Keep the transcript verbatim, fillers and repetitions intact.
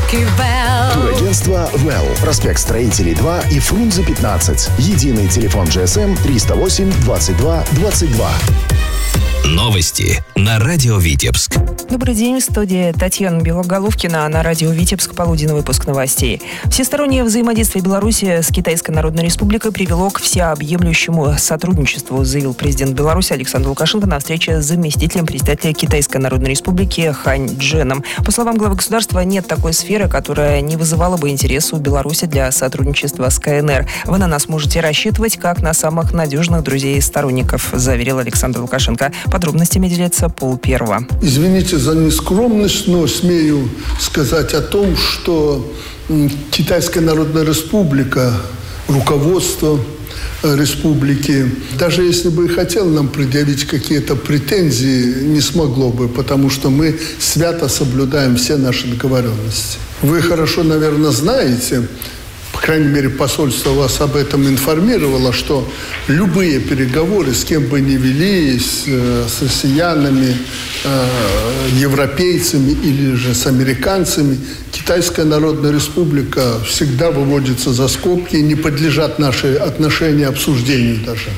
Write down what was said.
Турагентство «Well». Проспект Строителей два и Фрунзе пятнадцать. Единый телефон джи эс эм триста восемь двадцать два двадцать два. Новости на радио Витебск. Добрый день, в студии Татьяна Белоголовкина. На радио Витебск полуденный выпуск новостей. Всестороннее взаимодействие Беларуси с Китайской Народной Республикой привело к всеобъемлющему сотрудничеству, заявил президент Беларуси Александр Лукашенко на встрече с заместителем председателя Китайской Народной Республики Хань Дженом. По словам главы государства, нет такой сферы, которая не вызывала бы интереса у Беларуси для сотрудничества с ка эн эр. Вы на нас можете рассчитывать как на самых надежных друзей и сторонников, заверил Александр Лукашенко. Подробностями делится Пол Первого. Извините за нескромность, но смею сказать о том, что Китайская Народная Республика, руководство республики, даже если бы и хотел нам предъявить какие-то претензии, не смогло бы, потому что мы свято соблюдаем все наши договоренности. Вы хорошо, наверное, знаете, по крайней мере, посольство вас об этом информировало, что любые переговоры, с кем бы ни велись, с россиянами, европейцами или же с американцами, Китайская Народная Республика всегда выводится за скобки и не подлежат наши отношения обсуждению даже.